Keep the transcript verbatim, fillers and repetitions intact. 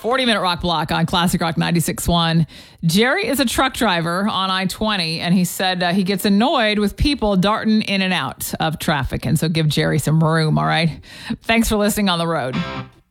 forty-minute rock block on Classic Rock ninety-six point one. Jerry is a truck driver on I twenty, and he said uh, he gets annoyed with people darting in and out of traffic. And so give Jerry some room, all right? Thanks for listening on the road.